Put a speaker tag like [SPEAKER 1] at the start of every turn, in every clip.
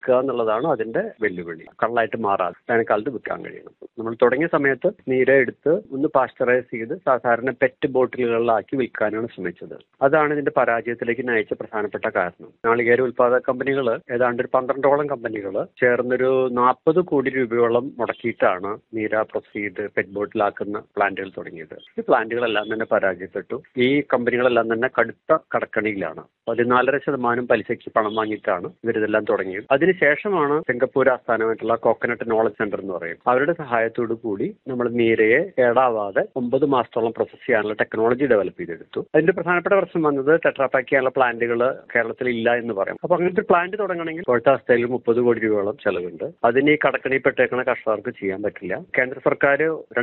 [SPEAKER 1] വിൽക്കുക എന്നുള്ളതാണ് അതിന്റെ വെല്ലുവിളി. കള്ളായിട്ട് മാറാതെ വേനൽക്കാലത്ത് വിൽക്കാൻ കഴിയണം. നമ്മൾ തുടങ്ങിയ സമയത്ത് നീര എടുത്ത് ഒന്ന് പാസ്ചറൈസ് ചെയ്ത് സാധാരണ പെറ്റ് ബോട്ടിലുകളിലാക്കി വിൽക്കാനാണ് ശ്രമിച്ചത്. അതാണ് ഇതിന്റെ പരാജയത്തിലേക്ക് നയിച്ച പ്രധാനപ്പെട്ട കാരണം. നാളികേര ഉൽപാദക കമ്പനികൾ ഏതാണ്ട് ഒരു 12ഓളം കമ്പനികൾ ചേർന്നൊരു 40 കോടി രൂപയോളം മുടക്കിയിട്ടാണ് നീര പ്രോസസ് ചെയ്ത് പെറ്റ് ബോട്ടിലാക്കുന്ന പ്ലാന്റുകൾ തുടങ്ങിയത്. ഈ പ്ലാന്റുകളെല്ലാം തന്നെ പരാജയപ്പെട്ടു. ഈ കമ്പനികളെല്ലാം തന്നെ കടുത്ത കടക്കണിയിലാണ്. 14.5% പലിശയ്ക്ക് പണം വാങ്ങിയിട്ടാണ് ഇവരിതെല്ലാം തുടങ്ങിയത്. അതിനുശേഷമാണ് സിംഗപ്പൂർ ആസ്ഥാനമായിട്ടുള്ള കോക്കനട്ട് നോളജ് സെന്റർ എന്ന് പറയും, അവരുടെ സഹായത്തോടു കൂടി നമ്മൾ നീരയെ കേടാവാതെ 9 മാസത്തോളം പ്രോസസ് ചെയ്യാനുള്ള ടെക്നോളജി ഡെവലപ്പ് ചെയ്തെടുത്തു. അതിന്റെ പ്രധാനപ്പെട്ട പ്രശ്നം വന്നത് ടെട്രാപാക്ക് ചെയ്യാനുള്ള പ്ലാന്റുകൾ കേരളത്തിൽ ഇല്ല എന്ന് പറയും. അപ്പൊ അങ്ങനത്തെ പ്ലാന്റ് തുടങ്ങണമെങ്കിൽ ഇപ്പോഴത്തെ അവസ്ഥയിൽ 30 കോടി രൂപയോളം ചെലവുണ്ട്. അതിന് ഈ കടക്കണിപ്പെട്ടേക്കണ കർഷകർക്ക് ചെയ്യാൻ പറ്റില്ല. കേന്ദ്ര സർക്കാർ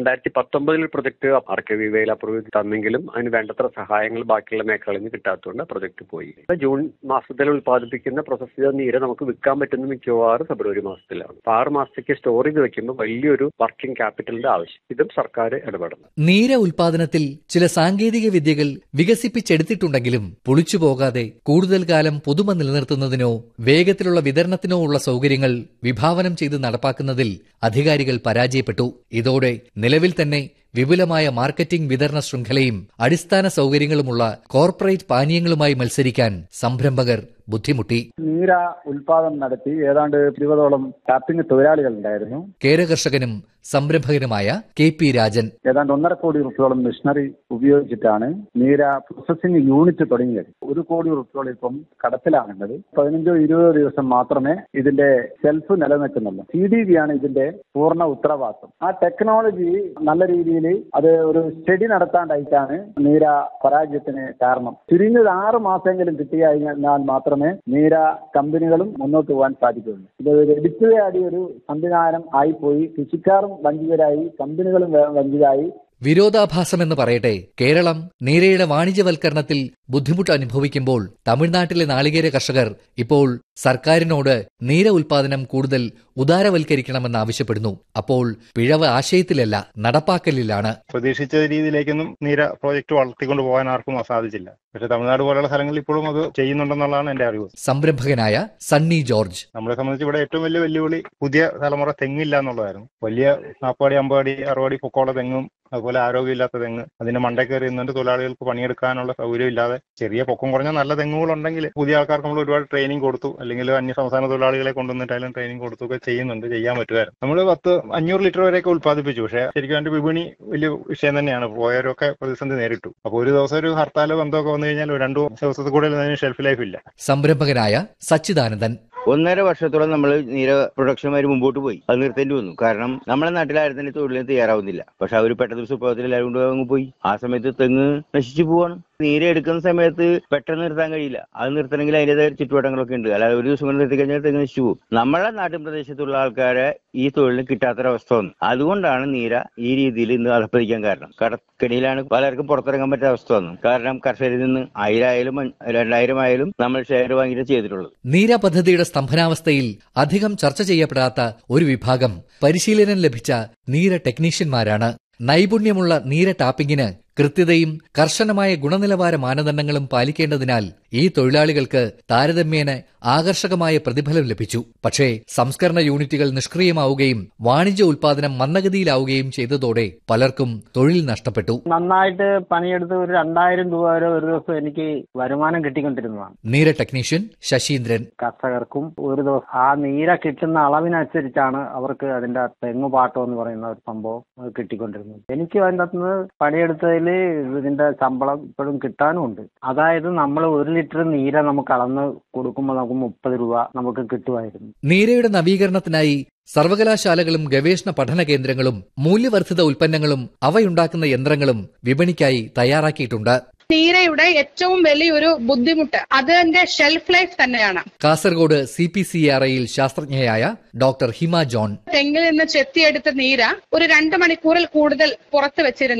[SPEAKER 1] 2019 പ്രൊജക്ട് ആർക്കെവിയിൽ അപ്രൂവ് തന്നെങ്കിലും അതിന് വേണ്ടത്ര സഹായങ്ങൾ ബാക്കിയുള്ള മേഖലകളിൽ നിന്ന് കിട്ടാത്തതുകൊണ്ട് പ്രൊജക്ട് പോയി. ജൂൺ മാസത്തിൽ ഉൽപ്പാദിപ്പിക്കുന്ന പ്രോസസ് ചെയ്ത നീര നമുക്ക് വിൽക്കാൻ പറ്റുന്ന മിക്കവാറും ഫെബ്രുവരി മാസത്തിലാണ്. 6 മാസത്തേക്ക് സ്റ്റോർ ചെയ്ത് വെക്കുമ്പോൾ വലിയൊരു വർക്കിംഗ് ക്യാപിറ്റലിന്റെ ആവശ്യം. ഇതും സർക്കാർ ഇടപെടണം.
[SPEAKER 2] നീര ഉൽപാദനത്തിൽ ചില സാങ്കേതിക വിദ്യകൾ വികസിപ്പിച്ചെടുത്തിട്ടുണ്ടെങ്കിലും പുളിച്ചു പോകാതെ കൂടുതൽ കാലം പുതുമ നിലനിർത്തുന്നതിനോ വേഗത്തിലുള്ള വിതരണത്തിനോ ഉള്ള സൗകര്യങ്ങൾ വിഭാവനം ചെയ്ത് നടപ്പാക്കുന്നതിൽ അധികാരികൾ പരാജയപ്പെട്ടു. ഇതോടെ നിലവിൽ തന്നെ വിപുലമായ മാർക്കറ്റിംഗ് വിതരണ ശൃംഖലയും അടിസ്ഥാന സൗകര്യങ്ങളുമുള്ള കോർപ്പറേറ്റ് പാനീയങ്ങളുമായി മത്സരിക്കാൻ സംരംഭകർ ബുദ്ധിമുട്ടി.
[SPEAKER 3] നീര ഉൽപാദനം നടത്തി ഏതാണ്ട് 20ഓളം ടാപ്പിംഗ് തൊഴിലാളികൾ ഉണ്ടായിരുന്നു.
[SPEAKER 2] കേരകർഷകനും സംരംഭകനുമായ KP രാജൻ
[SPEAKER 3] ഏതാണ്ട് 1.5 കോടി രൂപയോളം മെഷീനറി ഉപയോഗിച്ചിട്ടാണ് നീര പ്രോസസിംഗ് യൂണിറ്റ് തുടങ്ങിയത്. 1 കോടി രൂപയോളം ഇപ്പം കടത്തിലാണുള്ളത്. 15-20 ദിവസം മാത്രമേ ഇതിന്റെ ഷെൽഫ് നിലനിൽക്കുന്നുള്ളൂ. CDB ആണ് ഇതിന്റെ പൂർണ്ണ ഉത്തരവാദിത്വം. ആ ടെക്നോളജി നല്ല രീതിയിൽ അത് ഒരു സ്റ്റഡി നടത്താണ്ടായിട്ടാണ് നീര പരാജയത്തിന് കാരണം. ചുരുങ്ങിയത് 6 മാസമെങ്കിലും കിട്ടിക്കഴിഞ്ഞാൽ മാത്രമേ നീര കമ്പനികളും മുന്നോട്ട് പോകാൻ സാധിക്കുകയുള്ളൂ. ഇത് എടുത്തുകയാടി ഒരു സംവിധാനം ആയിപ്പോയി. കൃഷിക്കാരും വഞ്ചിതരായി, കമ്പനികളും വഞ്ചിതരായി.
[SPEAKER 2] വിരോധാഭാസമെന്ന് പറയട്ടെ, കേരളം നീരയുടെ വാണിജ്യവൽക്കരണത്തിൽ ബുദ്ധിമുട്ട് അനുഭവിക്കുമ്പോൾ തമിഴ്നാട്ടിലെ നാളികേര കർഷകർ ഇപ്പോൾ സർക്കാരിനോട് നീര ഉൽപാദനം കൂടുതൽ ഉദാരവൽക്കരിക്കണമെന്നാവശ്യപ്പെടുന്നു. അപ്പോൾ പിഴവ് ആശയത്തിലല്ല, നടപ്പാക്കലിലാണ്.
[SPEAKER 4] പ്രതീക്ഷിച്ച രീതിയിലേക്കൊന്നും നീര പ്രോജക്ട് വളർത്തിക്കൊണ്ട് പോകാൻ ആർക്കും സാധിച്ചില്ല. പക്ഷെ തമിഴ്നാട് പോലുള്ള സ്ഥലങ്ങളിൽ ഇപ്പോഴും അത് ചെയ്യുന്നുണ്ടെന്നുള്ളതാണ് എന്റെ അറിവ്.
[SPEAKER 2] സംരംഭകനായ സണ്ണി ജോർജ്:
[SPEAKER 4] നമ്മളെ സംബന്ധിച്ച് ഇവിടെ ഏറ്റവും വലിയ വെല്ലുവിളി പുതിയ തലമുറ തെങ്ങില്ല എന്നുള്ളതായിരുന്നു. വലിയ 40 അടി 50 അടി 60 അടി പൊക്കമുള്ള തെങ്ങും അതുപോലെ ആരോഗ്യമില്ലാത്ത തെങ്ങ്, അതിന്റെ മണ്ടേ കയറി നിന്നിട്ട് തൊഴിലാളികൾക്ക് പണിയെടുക്കാനുള്ള സൗകര്യം ഇല്ലാതെ ചെറിയ പൊക്കം കുറഞ്ഞ നല്ല തെങ്ങുകളുണ്ടെങ്കിൽ പുതിയ ആൾക്കാർക്ക് നമ്മൾ ഒരുപാട് ട്രെയിനിങ് കൊടുത്തു, അല്ലെങ്കിൽ അന്യ സംസ്ഥാന തൊഴിലാളികളെ കൊണ്ടുവന്നിട്ടായാലും ട്രെയിനിങ് കൊടുത്തൊക്കെ ചെയ്യുന്നുണ്ട്, ചെയ്യാൻ പറ്റുമായിരുന്നു. നമ്മൾ 10-500 ലിറ്റർ വരെയൊക്കെ ഉൽപ്പാദിപ്പിച്ചു. പക്ഷേ ശരിക്കും അതിന്റെ വിപണി വലിയ വിഷയം തന്നെയാണ്. പോയവരൊക്കെ പ്രതിസന്ധി നേരിട്ടു. അപ്പോൾ ഒരു ദിവസം ഒരു ഹർത്താലോ ബന്ധമൊക്കെ വന്നു കഴിഞ്ഞാൽ 2 ദിവസത്തിൽ കൂടുതൽ അതിന് ഷെൽഫ് ലൈഫ് ഇല്ല.
[SPEAKER 2] സംരംഭകനായ സച്ചിദാനന്ദൻ:
[SPEAKER 5] 1.5 വർഷത്തോളം നമ്മൾ നീര പ്രൊഡക്ഷനുമായി മുമ്പോട്ട് പോയി. അത് നിർത്തേണ്ടി വന്നു. കാരണം നമ്മുടെ നാട്ടിലാരും തന്നെ തൊഴിലിന് തയ്യാറാവുന്നില്ല. പക്ഷെ അവർ പെട്ടെന്ന് സുപ്രഭാതത്തിൽ എല്ലാവരും കൊണ്ട് അങ്ങ് പോയി. ആ സമയത്ത് തെങ്ങ് നശിച്ചു പോവാണ്. നീര എടുക്കുന്ന സമയത്ത് പെട്ടെന്ന് നിർത്താൻ കഴിയില്ല. അത് നിർത്തണമെങ്കിൽ അതിൻ്റെതായ ചുറ്റുവട്ടങ്ങളൊക്കെ ഉണ്ട്. അല്ലാതെ ഒരു ദിവസം കൊണ്ട് നിർത്തി കഴിഞ്ഞാൽ തെങ്ങ് നശിച്ചു പോകും. നമ്മളെ നാട്ടിൻ പ്രദേശത്തുള്ള ആൾക്കാരെ ഈ തൊഴിലിന് കിട്ടാത്തൊരവസ്ഥ വന്നു. അതുകൊണ്ടാണ് നീര ഈ രീതിയിൽ ഇന്ന് അധപ്പതിക്കാൻ കാരണം. കടക്കണിയിലാണ് പലർക്കും പുറത്തിറങ്ങാൻ പറ്റാത്ത അവസ്ഥ വന്നു. കാരണം കർഷകരിൽ നിന്ന് 1000 ആയാലും 2000 ആയാലും നമ്മൾ ഷെയർ വാങ്ങിയിട്ട് ചെയ്തിട്ടുള്ളത്.
[SPEAKER 2] നീര പദ്ധതിയുടെ സ്തംഭനാവസ്ഥയിൽ അധികം ചർച്ച ചെയ്യപ്പെടാത്ത ഒരു വിഭാഗം പരിശീലനം ലഭിച്ച നീര ടെക്നീഷ്യന്മാരാണ്. നൈപുണ്യമുള്ള നീര ടാപ്പിംഗിന് കൃത്യതയും കർശനമായ ഗുണനിലവാര മാനദണ്ഡങ്ങളും പാലിക്കേണ്ടതിനാൽ ഈ തൊഴിലാളികൾക്ക് താരതമ്യേന ആകർഷകമായ പ്രതിഫലം ലഭിച്ചു. പക്ഷേ സംസ്കരണ യൂണിറ്റുകൾ നിഷ്ക്രിയമാവുകയും വാണിജ്യ ഉൽപാദനം മന്ദഗതിയിലാവുകയും ചെയ്തതോടെ പലർക്കും തൊഴിൽ നഷ്ടപ്പെട്ടു.
[SPEAKER 3] നന്നായിട്ട് പണിയെടുത്ത് ഒരു 2000 രൂപ വരെ ഒരു ദിവസം എനിക്ക് വരുമാനം കിട്ടിക്കൊണ്ടിരുന്നതാണ്.
[SPEAKER 2] നീര ടെക്നീഷ്യൻ ശശീന്ദ്രൻ:
[SPEAKER 3] കർഷകർക്കും ഒരു ദിവസം ആ നീര കിട്ടുന്ന അളവിനനുസരിച്ചാണ് അവർക്ക് അതിന്റെ തെങ്ങ് പാട്ടം എന്ന് പറയുന്ന ഒരു സംഭവം കിട്ടിക്കൊണ്ടിരുന്നത്. എനിക്ക് അതിൻ്റെ അകത്തുനിന്ന് പണിയെടുത്തതിൽ ഇതിന്റെ ശമ്പളം ഇപ്പോഴും കിട്ടാനും ഉണ്ട്. അതായത് നമ്മൾ 1 ലിറ്റർ നീര നമുക്ക് അളന്ന് കൊടുക്കുമ്പോൾ നമുക്ക് 30 രൂപ നമുക്ക് കിട്ടുമായിരുന്നു.
[SPEAKER 2] നീരയുടെ നവീകരണത്തിനായി സർവകലാശാലകളും ഗവേഷണ പഠന കേന്ദ്രങ്ങളും മൂല്യവർദ്ധിത ഉൽപ്പന്നങ്ങളും അവയുണ്ടാക്കുന്ന യന്ത്രങ്ങളും വിപണിക്കായി തയ്യാറാക്കിയിട്ടുണ്ട്.
[SPEAKER 6] നീരയുടെ ഏറ്റവും വലിയൊരു ബുദ്ധിമുട്ട് അതിന്റെ ഷെൽഫ് ലൈഫ് തന്നെയാണ്.
[SPEAKER 2] കാസർഗോഡ് CPCRIയിൽ ശാസ്ത്രജ്ഞയായ ഡോക്ടർ ഹിമ ജോൺ:
[SPEAKER 6] തെങ്ങിൽ നിന്ന് ചെത്തിയെടുത്ത നീര ഒരു 2 മണിക്കൂറിൽ കൂടുതൽ പുറത്തു വെച്ചിരുന്നാൽ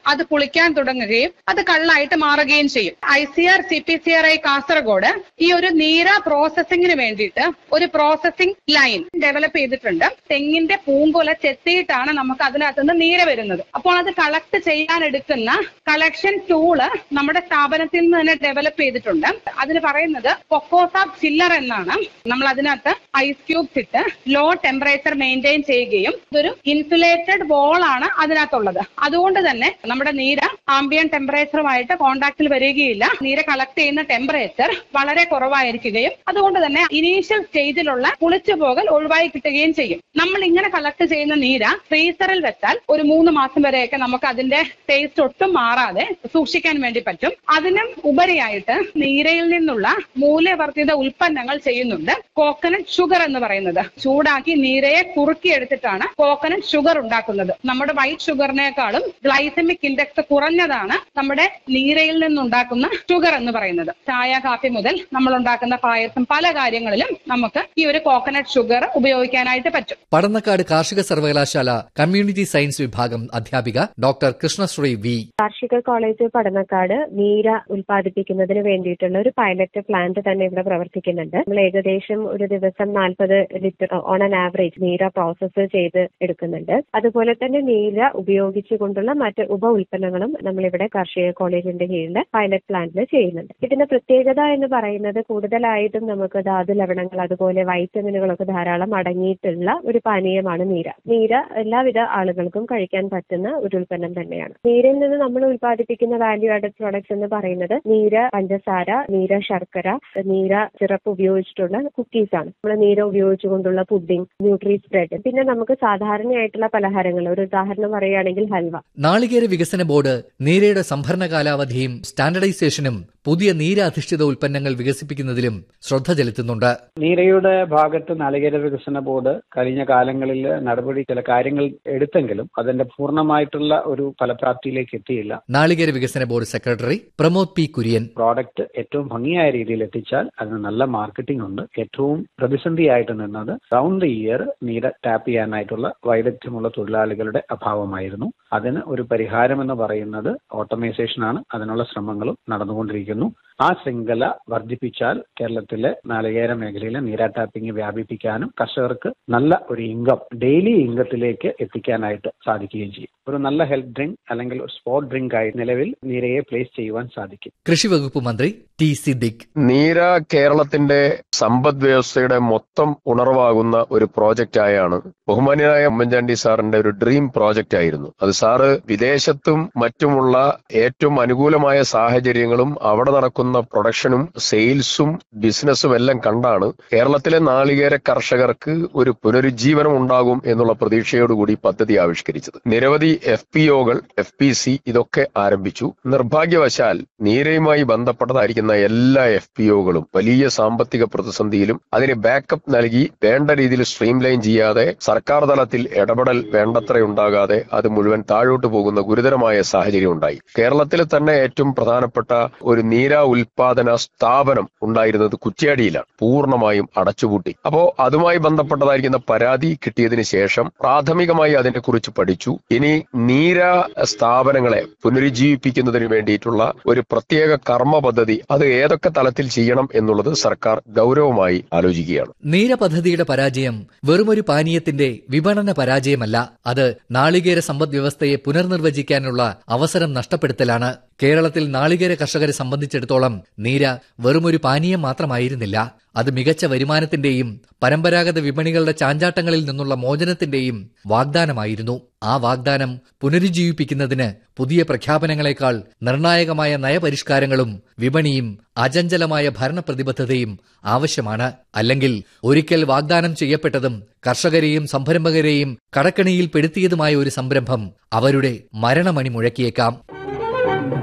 [SPEAKER 6] അത് പുളിക്കാൻ തുടങ്ങുകയും അത് കള്ളായിട്ട് മാറുകയും ചെയ്യും. ICR CPCRI കാസർഗോഡ് ഈ ഒരു നീര പ്രോസസ്സിംഗിന് വേണ്ടിയിട്ട് ഒരു പ്രോസസ്സിംഗ് ലൈൻ ഡെവലപ്പ് ചെയ്തിട്ടുണ്ട്. തെങ്ങിന്റെ പൂങ്കുല ചെത്തിയിട്ടാണ് നമുക്ക് അതിനകത്തുനിന്ന് നീര വരുന്നത്. അപ്പോൾ അത് കളക്ട് ചെയ്യാൻ എടുക്കുന്ന കളക്ഷൻ ടൂള് നമ്മുടെ സ്ഥാപനത്തിൽ നിന്ന് തന്നെ ഡെവലപ്പ് ചെയ്തിട്ടുണ്ട്. അതിന് പറയുന്നത് കൊക്കോസാബ് ചില്ലർ എന്നാണ്. നമ്മൾ അതിനകത്ത് ഐസ് ക്യൂബ്സ് ഇട്ട് ലോ ടെമ്പറേച്ചർ മെയിൻറ്റെയിൻ ചെയ്യുകയും ഇതൊരു ഇൻസുലേറ്റഡ് വോളാണ് അതിനകത്തുള്ളത്. അതുകൊണ്ട് തന്നെ നമ്മുടെ നീര ആംബിയൻ ടെമ്പറേച്ചറുമായിട്ട് കോണ്ടാക്റ്റിൽ വരികയില്ല. നീര കളക്ട് ചെയ്യുന്ന ടെമ്പറേച്ചർ വളരെ കുറവായിരിക്കുകയും അതുകൊണ്ട് തന്നെ ഇനീഷ്യൽ സ്റ്റേജിലുള്ള പുളിച്ചു പോകൽ ഒഴിവായി കിട്ടുകയും ചെയ്യും. നമ്മൾ ഇങ്ങനെ കളക്ട് ചെയ്യുന്ന നീര ഫ്രീസറിൽ വെച്ചാൽ ഒരു 3 മാസം വരെയൊക്കെ നമുക്ക് അതിന്റെ ടേസ്റ്റ് ഒട്ടും മാറാതെ സൂക്ഷിക്കാൻ വേണ്ടി പറ്റും. അതിനും ഉപരിയായിട്ട് നീരയിൽ നിന്നുള്ള മൂല്യവർദ്ധിത ഉൽപ്പന്നങ്ങൾ ചെയ്യുന്നുണ്ട്. കോക്കനട്ട് ഷുഗർ എന്ന് പറയുന്നത് ചൂടാക്കി നീരയെ കുറുക്കിയെടുത്തിട്ടാണ് കോക്കനട്ട് ഷുഗർ ഉണ്ടാക്കുന്നത്. നമ്മുടെ വൈറ്റ് ഷുഗറിനേക്കാളും ഗ്ലൈസമിക് ഇൻഡെക്സ് കുറഞ്ഞതാണ് നമ്മുടെ നീരയിൽ നിന്നുണ്ടാക്കുന്ന ഷുഗർ എന്ന് പറയുന്നത്. ചായ, കാപ്പി മുതൽ നമ്മൾ ഉണ്ടാക്കുന്ന പായസം പല കാര്യങ്ങളിലും നമുക്ക് ഈ ഒരു കോക്കനട്ട് ഷുഗർ ഉപയോഗിക്കാനായിട്ട് പറ്റും.
[SPEAKER 2] പടന്നക്കാട് കാർഷിക സർവകലാശാല കമ്മ്യൂണിറ്റി സയൻസ് വിഭാഗം അധ്യാപിക ഡോക്ടർ കൃഷ്ണശ്രീ വി.
[SPEAKER 7] കാർഷിക കോളേജ് പടന്നക്കാട് നീര ഉൽപ്പാദിപ്പിക്കുന്നതിന് വേണ്ടിയിട്ടുള്ള ഒരു പൈലറ്റ് പ്ലാന്റ് തന്നെ ഇവിടെ പ്രവർത്തിക്കുന്നുണ്ട്. നമ്മൾ ഏകദേശം ഒരു ദിവസം 40 litre on an average neera process ചെയ്ത് എടുക്കുന്നുണ്ട്. അതുപോലെ തന്നെ നീര ഉപയോഗിച്ചുകൊണ്ടുള്ള മറ്റ് ഉപ ഉൽപ്പന്നങ്ങളും നമ്മളിവിടെ കാർഷിക കോളേജിന്റെ കീഴിൽ പൈലറ്റ് പ്ലാന്റിൽ ചെയ്യുന്നുണ്ട്. ഇതിന്റെ പ്രത്യേകത എന്ന് പറയുന്നത് കൂടുതലായിട്ടും നമുക്ക് ധാതു ലവണങ്ങൾ അതുപോലെ വൈറ്റമിനുകളൊക്കെ ധാരാളം അടങ്ങിയിട്ടുള്ള ഒരു പാനീയമാണ് നീര. നീര എല്ലാവിധ ആളുകൾക്കും കഴിക്കാൻ പറ്റുന്ന ഒരു ഉൽപ്പന്നം തന്നെയാണ്. നീരയിൽ നിന്ന് നമ്മൾ ഉൽപ്പാദിപ്പിക്കുന്ന വാല്യൂ ആഡഡ് പ്രോഡക്ട്സ് എന്ന് പറയുന്നത് നീര പഞ്ചസാര, നീര ശർക്കര, നീര സിറപ്പ് ഉപയോഗിച്ചിട്ടുള്ള കുക്കീസ് ആണ്. നമ്മൾ നീര ഉപയോഗിച്ചുകൊണ്ടുള്ള പുഡിംഗ്, ന്യൂട്രി സ്പ്രെഡ്, പിന്നെ നമുക്ക് സാധാരണയായിട്ടുള്ള പലഹാരങ്ങൾ, ഒരു ഉദാഹരണം പറയുകയാണെങ്കിൽ ഹൽവ.
[SPEAKER 2] നാളികേര വികസന ബോർഡ് നീരയുടെ സംഭരണ കാലാവധിയും സ്റ്റാൻഡർഡൈസേഷനും പുതിയ നീര അധിഷ്ഠിത ഉൽപ്പന്നങ്ങൾ വികസിപ്പിക്കുന്നതിലും ശ്രദ്ധ ചെലുത്തുന്നുണ്ട്.
[SPEAKER 3] നീരയുടെ ഭാഗത്ത് നാളികേര വികസന ബോർഡ് കഴിഞ്ഞ കാലങ്ങളിൽ ചില കാര്യങ്ങൾ എടുത്തെങ്കിലും അതിന്റെ പൂർണ്ണമായിട്ടുള്ള ഒരു ഫലപ്രാപ്തിയിലേക്ക് എത്തിയില്ല.
[SPEAKER 2] നാളികേര വികസന board secretary Pramod P Kurian.
[SPEAKER 3] Product ഏറ്റവും ഭംഗിയായ രീതിയിൽ എത്തിച്ചാൽ അതിന് നല്ല മാർക്കറ്റിംഗ് ഉണ്ട്. ഏറ്റവും പ്രതിസന്ധിയായിട്ട് നിന്നത് round the year neera tap ചെയ്യാനായിട്ടുള്ള വൈദഗ്ധ്യമുള്ള തൊഴിലാളികളുടെ അഭാവമായിരുന്നു. അതിന് ഒരു പരിഹാരം എന്ന് പറയുന്നത് ഓട്ടോമൈസേഷനാണ്. അതിനുള്ള ശ്രമങ്ങളും നടന്നുകൊണ്ടിരിക്കുന്നു. ആ ശൃംഖല വർദ്ധിപ്പിച്ചാൽ കേരളത്തിലെ നാളികേര മേഖലയിലെ നീര ടാപ്പിംഗ് വ്യാപിപ്പിക്കാനും കർഷകർക്ക് നല്ല ഒരു ഇൻകം, ഡെയിലി ഇൻകത്തിലേക്ക് എത്തിക്കാനായിട്ട് സാധിക്കുകയും ചെയ്യും. ഒരു നല്ല ഹെൽത്ത് ഡ്രിങ്ക് അല്ലെങ്കിൽ ഒരു സ്പോർട്ട് ഡ്രിങ്ക് ആയി നിലവിൽ നീരയെ പ്ലേസ് ചെയ്യുവാൻ സാധിക്കും.
[SPEAKER 2] കൃഷി വകുപ്പ് മന്ത്രി ടി സിദ്ദിഖ്.
[SPEAKER 8] നീര കേരളത്തിന്റെ സമ്പദ് വ്യവസ്ഥയുടെ മൊത്തം ഉണർവാകുന്ന ഒരു പ്രോജക്റ്റ് ആയാണ് ബഹുമാന്യനായ ഉമ്മൻചാണ്ടി സാറിന്റെ ഒരു ഡ്രീം പ്രോജക്റ്റ് ആയിരുന്നു. അത് സാറ് വിദേശത്തും മറ്റുമുള്ള ഏറ്റവും അനുകൂലമായ സാഹചര്യങ്ങളും അവിടെ നടക്കുന്ന പ്രൊഡക്ഷനും സെയിൽസും ബിസിനസ്സും എല്ലാം കണ്ടാണ് കേരളത്തിലെ നാളികേര കർഷകർക്ക് ഒരു പുനരുജ്ജീവനം ഉണ്ടാകും എന്നുള്ള പ്രതീക്ഷയോടുകൂടി പദ്ധതി ആവിഷ്കരിച്ചത്. നിരവധി FPOകൾ, FPC ഇതൊക്കെ ആരംഭിച്ചു. നിർഭാഗ്യവശാൽ നീരയുമായി ബന്ധപ്പെട്ടതായിരിക്കുന്ന എല്ലാ FPOകളും വലിയ സാമ്പത്തിക പ്രതിസന്ധിയിലും അതിന് ബാക്കപ്പ് നൽകി വേണ്ട രീതിയിൽ സ്ട്രീം ലൈൻ ചെയ്യാതെ സർക്കാർ തലത്തിൽ ഇടപെടൽ വേണ്ടത്ര ഉണ്ടാകാതെ അത് മുഴുവൻ താഴോട്ട് പോകുന്ന ഗുരുതരമായ സാഹചര്യം ഉണ്ടായി. കേരളത്തിലെ തന്നെ ഏറ്റവും പ്രധാനപ്പെട്ട ഒരു നീര ഉൽപാദന സ്ഥാപനം ഉണ്ടായിരുന്നത് കുറ്റ്യാടിയിലാണ്. പൂർണ്ണമായും അടച്ചുപൂട്ടി. അപ്പോ അതുമായി ബന്ധപ്പെട്ടതായിരിക്കുന്ന പരാതി കിട്ടിയതിന് ശേഷം പ്രാഥമികമായി അതിനെക്കുറിച്ച് പഠിച്ചു. ഇനി നീര സ്ഥാപനങ്ങളെ പുനരുജ്ജീവിപ്പിക്കുന്നതിന് വേണ്ടിയിട്ടുള്ള ഒരു പ്രത്യേക കർമ്മ പദ്ധതി അത് ഏതൊക്കെ തലത്തിൽ ചെയ്യണം എന്നുള്ളത് സർക്കാർ ഗൗരവമായി ആലോചിക്കുകയാണ്.
[SPEAKER 2] നീര പദ്ധതിയുടെ പരാജയം വെറുമൊരു പാനീയത്തിന്റെ വിപണന പരാജയമല്ല, അത് നാളികേര സമ്പദ് വ്യവസ്ഥയെ പുനർനിർവചിക്കാനുള്ള അവസരം നഷ്ടപ്പെടുത്തലാണ്. കേരളത്തിൽ നാളികേര കർഷകരെ സംബന്ധിച്ചിടത്തോളം നീര വെറുമൊരു പാനീയം മാത്രമായിരുന്നില്ല. അത് മികച്ച വരുമാനത്തിന്റെയും പരമ്പരാഗത വിപണികളുടെ ചാഞ്ചാട്ടങ്ങളിൽ നിന്നുള്ള മോചനത്തിന്റെയും വാഗ്ദാനമായിരുന്നു. ആ വാഗ്ദാനം പുനരുജ്ജീവിപ്പിക്കുന്നതിന് പുതിയ പ്രഖ്യാപനങ്ങളെക്കാൾ നിർണായകമായ നയപരിഷ്കാരങ്ങളും വിപണിയും അചഞ്ചലമായ ഭരണപ്രതിബദ്ധതയും ആവശ്യമാണ്. അല്ലെങ്കിൽ ഒരിക്കൽ വാഗ്ദാനം ചെയ്യപ്പെട്ടതും കർഷകരെയും സംരംഭകരെയും കടക്കണിയിൽ പെടുത്തിയതുമായ ഒരു സംരംഭം അവരുടെ മരണമണി മുഴക്കിയേക്കാം.